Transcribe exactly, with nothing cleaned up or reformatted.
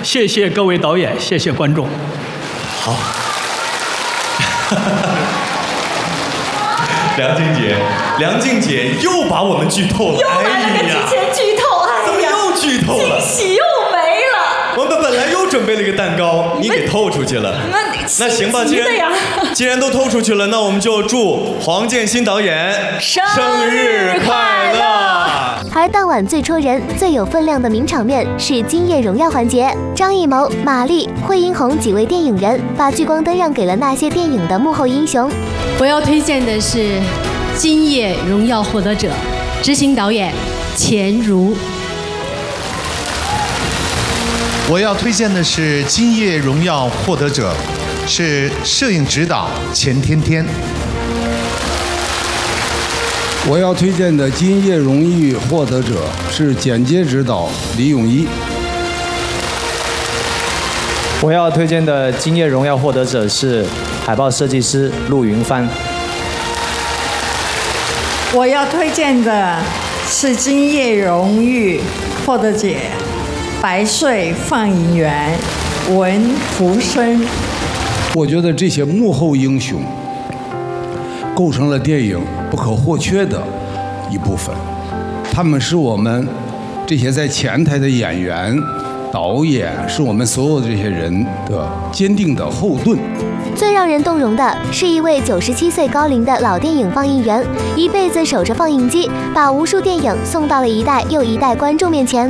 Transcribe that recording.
谢谢各位导演，谢谢观众。 好。梁静姐，梁静姐又把我们剧透了， 又来了个提前剧透，哎呀， 怎么又剧透了？ 惊喜又没了。 我们本来又准备了一个蛋糕，你给透出去了。那行吧，既然既然都透出去了，那我们就祝黄建新导演生日快乐。 而当晚最戳人、最有分量的名场面是今夜荣耀环节，张艺谋、马丽、惠英红几位电影人把聚光灯让给了那些电影的幕后英雄。 我要推荐的是今夜荣耀获得者，执行导演钱如。 我要推荐的是今夜荣耀获得者，是摄影指导钱天天。 我要推荐的今夜荣誉获得者是剪接指导李永一。 我要推荐的今夜荣耀获得者是海报设计师陆云帆。 我要推荐的是今夜荣誉获得者白穗放映员文福生。 我觉得这些幕后英雄构成了电影不可或缺的一部分，他们是我们这些在前台的演员、导演，是我们所有的这些人的坚定的后盾。 最让人动容的是一位九十七岁高龄的老电影放映员，一辈子守着放映机，把无数电影送到了一代又一代观众面前。